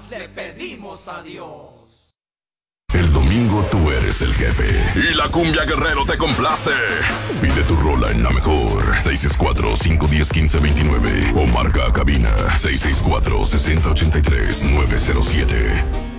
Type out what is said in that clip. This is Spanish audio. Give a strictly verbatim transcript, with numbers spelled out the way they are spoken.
le pedimos a Dios. El domingo tú eres el jefe y la cumbia Guerrero te complace. Pide tu rola en la mejor seis seis cuatro, cinco uno cero, uno cinco dos nueve o marca cabina seis seis cuatro, seis cero ocho tres, nueve cero siete.